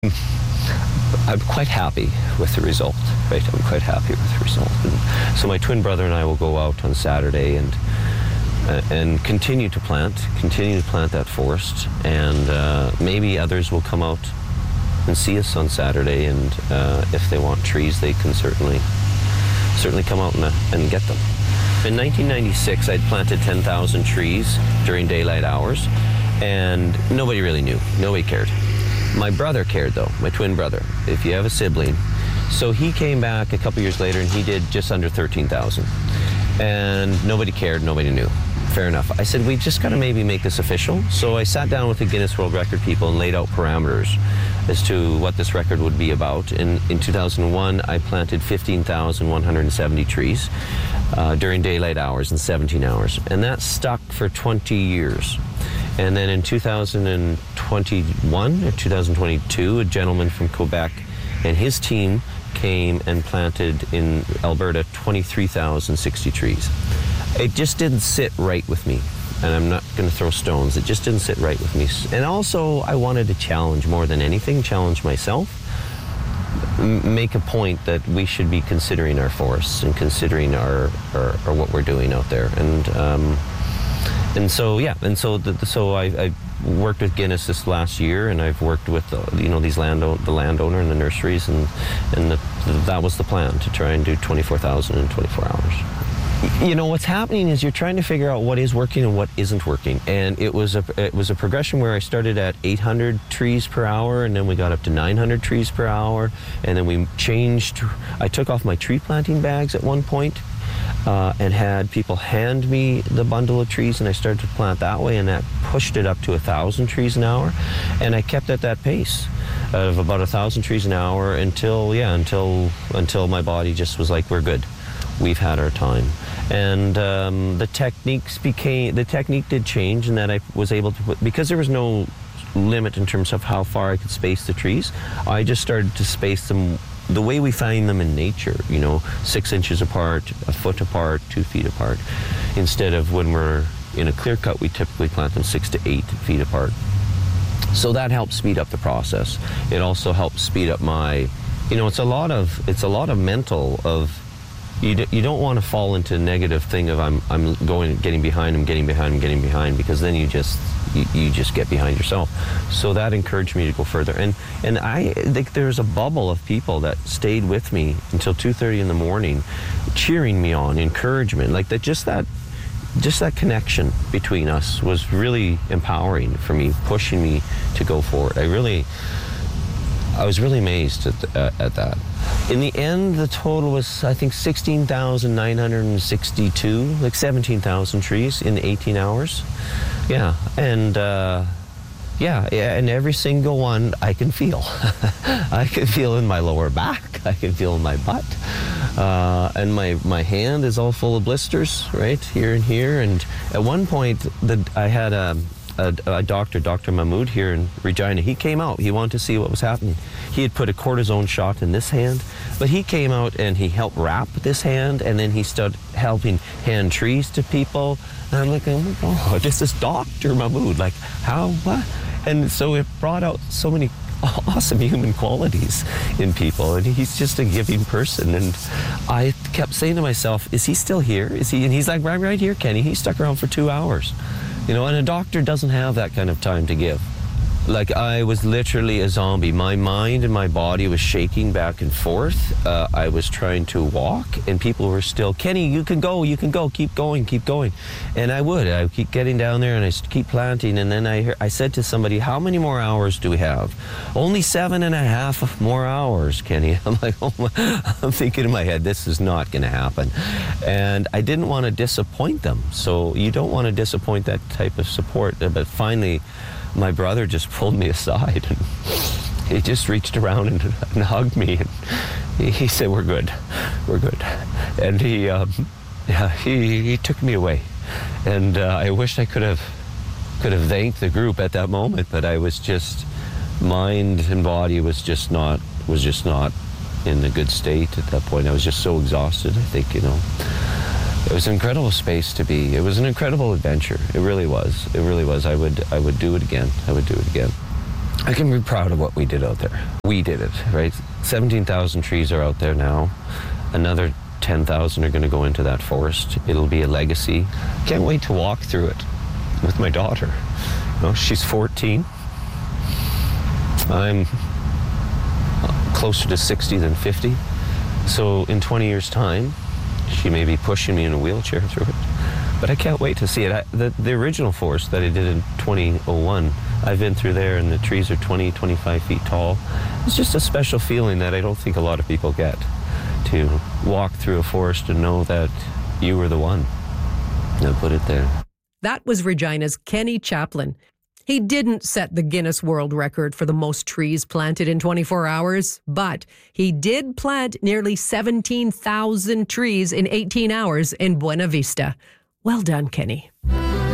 I'm quite happy with the result, right? I'm quite happy with the result. And so my twin brother and I will go out on Saturday and continue to plant that forest, and maybe others will come out and see us on Saturday, and if they want trees, they can certainly come out and get them. In 1996, I'd planted 10,000 trees during daylight hours, and nobody really knew. Nobody cared. My brother cared, though, my twin brother, if you have a sibling. So he came back a couple years later, and he did just under 13,000. And nobody cared, nobody knew. Fair enough. I said, we just got to maybe make this official. So I sat down with the Guinness World Record people and laid out parameters as to what this record would be about. In 2001, I planted 15,170 trees during daylight hours in 17 hours. And that stuck for 20 years. And then in 2021 or 2022, a gentleman from Quebec and his team came and planted in Alberta 23,060 trees. It just didn't sit right with me, and I'm not going to throw stones. It just didn't sit right with me. And also, I wanted to challenge more than anything, challenge myself, make a point that we should be considering our forests and considering our what we're doing out there. And so I worked with Guinness this last year, and I've worked with the landowner and the nurseries, and that was the plan, to try and do 24,000 in 24 hours. You know, what's happening is you're trying to figure out what is working and what isn't working. And it was a progression where I started at 800 trees per hour, and then we got up to 900 trees per hour, and then we changed. I took off my tree planting bags at one point, and had people hand me the bundle of trees, and I started to plant that way, and that pushed it up to 1,000 trees an hour, and I kept at that pace of about 1,000 trees an hour until my body just was like, we're good. We've had our time. And the technique did change, in that I was able to because there was no limit in terms of how far I could space the trees, I just started to space them the way we find them in nature, 6 inches apart, a foot apart, 2 feet apart, instead of when we're in a clear cut, we typically plant them 6 to 8 feet apart. So that helps speed up the process. It also helps speed up my, it's a lot of mental of, you don't want to fall into a negative thing of I'm getting behind, because then you just get behind yourself. So that encouraged me to go further. And I think there's a bubble of people that stayed with me until 2:30 in the morning, cheering me on, encouragement, like that. Just that connection between us was really empowering for me, pushing me to go forward. I was really amazed at that. In the end, the total was, I think, 16,962, like 17,000 trees in 18 hours. Yeah, and and every single one I can feel. I can feel in my lower back. I can feel in my butt. And my hand is all full of blisters, right, here and here. And at one point, I had a doctor, Dr. Mahmoud here in Regina. He came out. He wanted to see what was happening. He had put a cortisone shot in this hand, but he came out and he helped wrap this hand, and then he started helping hand trees to people. And I'm like, oh my God, this is Dr. Mahmoud. Like, how, what? And so it brought out so many awesome human qualities in people, and he's just a giving person. And I kept saying to myself, is he still here? Is he? And he's like, right here, Kenny. He stuck around for 2 hours. And a doctor doesn't have that kind of time to give. Like, I was literally a zombie. My mind and my body was shaking back and forth. I was trying to walk, and people were still, Kenny, you can go, keep going. And I would keep getting down there, and I keep planting. And then I said to somebody, how many more hours do we have? Only 7.5 more hours, Kenny. I'm like, I'm thinking in my head, this is not going to happen. And I didn't want to disappoint them. So you don't want to disappoint that type of support. But finally, my brother just pulled me aside, and he just reached around and hugged me, and he said, we're good. And he took me away. And I wish I could have thanked the group at that moment, but I was just, mind and body was just not in a good state at that point. I was just so exhausted, I think, It was an incredible space to be. It was an incredible adventure. It really was. I would do it again. I can be proud of what we did out there. We did it, right? 17,000 trees are out there now. Another 10,000 are going to go into that forest. It'll be a legacy. Can't wait to walk through it with my daughter. You know, she's 14. I'm closer to 60 than 50. So in 20 years' time, she may be pushing me in a wheelchair through it. But I can't wait to see it. The original forest that I did in 2001, I've been through there, and the trees are 20, 25 feet tall. It's just a special feeling that I don't think a lot of people get, to walk through a forest and know that you were the one that put it there. That was Regina's Kenny Chaplin. He didn't set the Guinness World Record for the most trees planted in 24 hours, but he did plant nearly 17,000 trees in 18 hours in Buena Vista. Well done, Kenny.